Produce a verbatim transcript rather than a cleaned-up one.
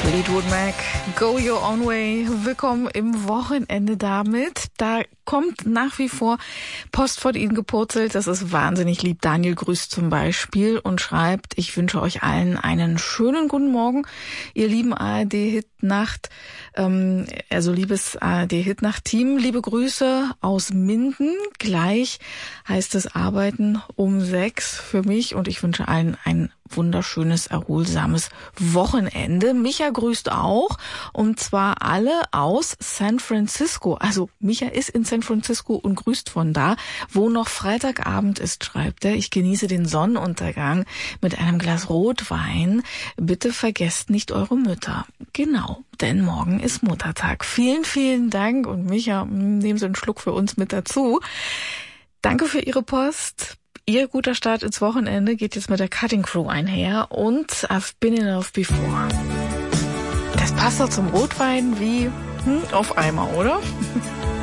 Fleetwood Mac, Go Your Own Way. Willkommen im Wochenende damit. Da kommt nach wie vor Post von Ihnen gepurzelt. Das ist wahnsinnig lieb. Daniel grüßt zum Beispiel und schreibt: Ich wünsche euch allen einen schönen guten Morgen, ihr lieben A R D-Hit-Nacht, ähm, also liebes A R D-Hit-Nacht-Team. Liebe Grüße aus Minden. Gleich heißt es Arbeiten um sechs für mich und ich wünsche allen ein wunderschönes, erholsames Wochenende. Micha grüßt auch, und zwar alle aus San Francisco. Also Micha ist in San Francisco und grüßt von da, wo noch Freitagabend ist, schreibt er. Ich genieße den Sonnenuntergang mit einem Glas Rotwein. Bitte vergesst nicht eure Mütter. Genau, denn morgen ist Muttertag. Vielen, vielen Dank, und Micha, nehmen Sie einen Schluck für uns mit dazu. Danke für Ihre Post. Ihr guter Start ins Wochenende geht jetzt mit der Cutting Crew einher und I've Been in Love Before. Das passt doch zum Rotwein wie hm, auf Eimer, oder?